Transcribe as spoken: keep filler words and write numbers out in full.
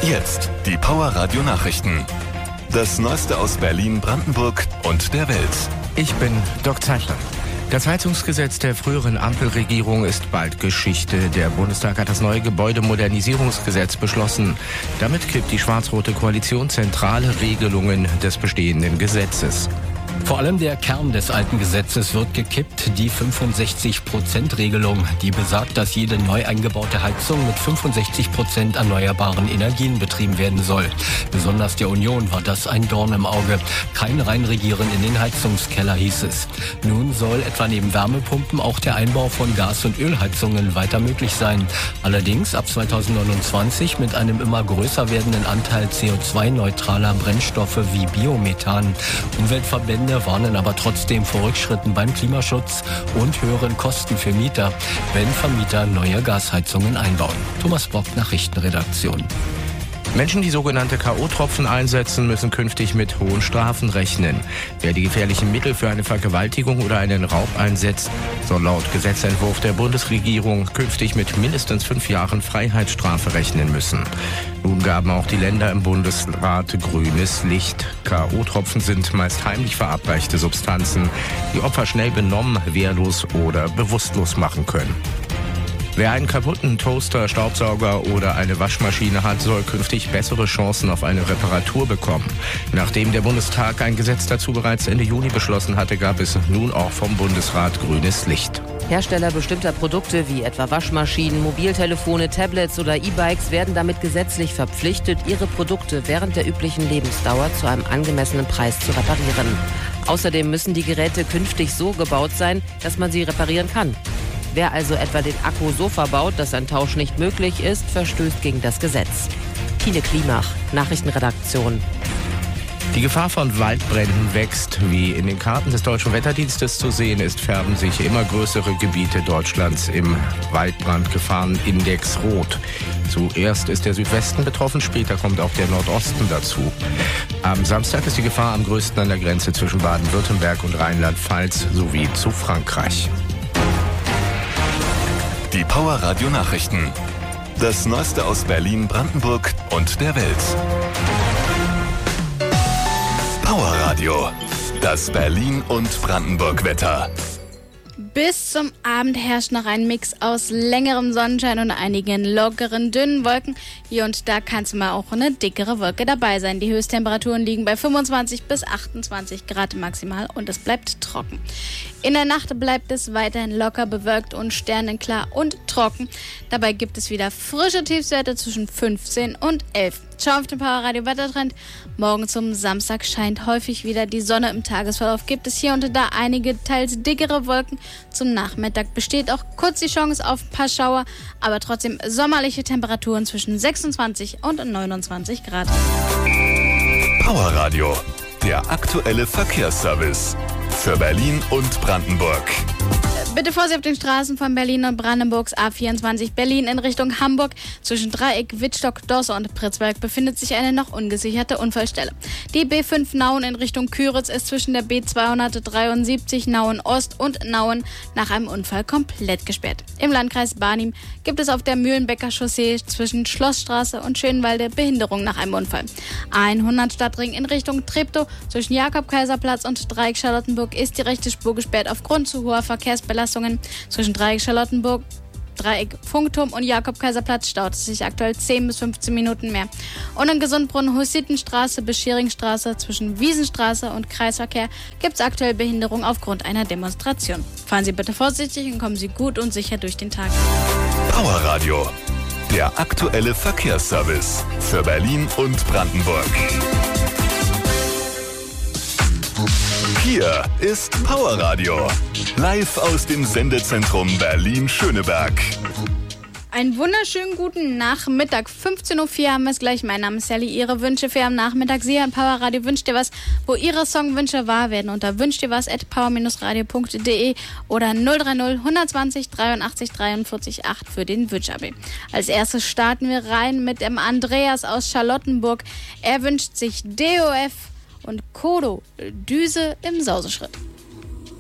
Jetzt die Power Radio Nachrichten. Das Neueste aus Berlin, Brandenburg und der Welt. Ich bin Doc Zeichner. Das Heizungsgesetz der früheren Ampelregierung ist bald Geschichte. Der Bundestag hat das neue Gebäudemodernisierungsgesetz beschlossen. Damit kippt die schwarz-rote Koalition zentrale Regelungen des bestehenden Gesetzes. Vor allem der Kern des alten Gesetzes wird gekippt, die fünfundsechzig Prozent Regelung, die besagt, dass jede neu eingebaute Heizung mit fünfundsechzig Prozent erneuerbaren Energien betrieben werden soll. Besonders der Union war das ein Dorn im Auge. Kein Reinregieren in den Heizungskeller, hieß es. Nun soll etwa neben Wärmepumpen auch der Einbau von Gas- und Ölheizungen weiter möglich sein. Allerdings ab zweitausendneunundzwanzig mit einem immer größer werdenden Anteil C O zwei neutraler Brennstoffe wie Biomethan. Umweltverbände warnen aber trotzdem vor Rückschritten beim Klimaschutz und höheren Kosten für Mieter, wenn Vermieter neue Gasheizungen einbauen. Thomas Bock, Nachrichtenredaktion. Menschen, die sogenannte K O-Tropfen einsetzen, müssen künftig mit hohen Strafen rechnen. Wer die gefährlichen Mittel für eine Vergewaltigung oder einen Raub einsetzt, soll laut Gesetzentwurf der Bundesregierung künftig mit mindestens fünf Jahren Freiheitsstrafe rechnen müssen. Nun gaben auch die Länder im Bundesrat grünes Licht. K O-Tropfen sind meist heimlich verabreichte Substanzen, die Opfer schnell benommen, wehrlos oder bewusstlos machen können. Wer einen kaputten Toaster, Staubsauger oder eine Waschmaschine hat, soll künftig bessere Chancen auf eine Reparatur bekommen. Nachdem der Bundestag ein Gesetz dazu bereits Ende Juni beschlossen hatte, gab es nun auch vom Bundesrat grünes Licht. Hersteller bestimmter Produkte wie etwa Waschmaschinen, Mobiltelefone, Tablets oder E-Bikes werden damit gesetzlich verpflichtet, ihre Produkte während der üblichen Lebensdauer zu einem angemessenen Preis zu reparieren. Außerdem müssen die Geräte künftig so gebaut sein, dass man sie reparieren kann. Wer also etwa den Akku so verbaut, dass ein Tausch nicht möglich ist, verstößt gegen das Gesetz. Tine Klimach, Nachrichtenredaktion. Die Gefahr von Waldbränden wächst. Wie in den Karten des Deutschen Wetterdienstes zu sehen ist, färben sich immer größere Gebiete Deutschlands im Waldbrandgefahrenindex rot. Zuerst ist der Südwesten betroffen, später kommt auch der Nordosten dazu. Am Samstag ist die Gefahr am größten an der Grenze zwischen Baden-Württemberg und Rheinland-Pfalz sowie zu Frankreich. Die Power Radio Nachrichten. Das Neueste aus Berlin, Brandenburg und der Welt. Power Radio. Das Berlin und Brandenburg Wetter. Bis zum Abend herrscht noch ein Mix aus längerem Sonnenschein und einigen lockeren, dünnen Wolken. Hier und da kann es mal auch eine dickere Wolke dabei sein. Die Höchsttemperaturen liegen bei fünfundzwanzig bis achtundzwanzig Grad maximal und es bleibt trocken. In der Nacht bleibt es weiterhin locker bewölkt und sternenklar und trocken. Dabei gibt es wieder frische Tiefstwerte zwischen fünfzehn und elf. Schau auf den Power Radio Wettertrend. Morgen zum Samstag scheint häufig wieder die Sonne. Im Tagesverlauf gibt es hier und da einige teils dickere Wolken. Zum Nachmittag besteht auch kurz die Chance auf ein paar Schauer, aber trotzdem sommerliche Temperaturen zwischen sechsundzwanzig und neunundzwanzig Grad. Power Radio, der aktuelle Verkehrsservice für Berlin und Brandenburg. Bitte Vorsicht auf den Straßen von Berlin und Brandenburgs A vierundzwanzig Berlin in Richtung Hamburg. Zwischen Dreieck, Wittstock, Dosse und Pritzberg befindet sich eine noch ungesicherte Unfallstelle. Die B fünf Nauen in Richtung Küritz ist zwischen der B zweihundertdreiundsiebzig Nauen Ost und Nauen nach einem Unfall komplett gesperrt. Im Landkreis Barnim gibt es auf der Mühlenbecker Chaussee zwischen Schlossstraße und Schönwalde Behinderung nach einem Unfall. A hundert Stadtring in Richtung Treptow zwischen Jakob-Kaiser-Platz und Dreieck Charlottenburg ist die rechte Spur gesperrt aufgrund zu hoher Verkehrsbelastung. Zwischen Dreieck Charlottenburg, Dreieck Funkturm und Jakob-Kaiser-Platz staut es sich aktuell zehn bis fünfzehn Minuten mehr. Und in Gesundbrunnen, Hussitenstraße bis Scheringstraße zwischen Wiesenstraße und Kreisverkehr gibt es aktuell Behinderung aufgrund einer Demonstration. Fahren Sie bitte vorsichtig und kommen Sie gut und sicher durch den Tag. Power Radio, der aktuelle Verkehrsservice für Berlin und Brandenburg. Hier ist Power Radio, live aus dem Sendezentrum Berlin-Schöneberg. Einen wunderschönen guten Nachmittag. fünfzehn Uhr vier haben wir es gleich. Mein Name ist Sally. Ihre Wünsche für am Nachmittag. Sie hören Power Radio Wünscht dir was, wo Ihre Songwünsche wahr werden. Unter wünscht dir was at power radio punkt de oder null drei null hundertzwanzig dreiundachtzig dreiundvierzig acht für den Wünsch-A B. Als erstes starten wir rein mit dem Andreas aus Charlottenburg. Er wünscht sich D O F und Kodo, Düse im Sauseschritt.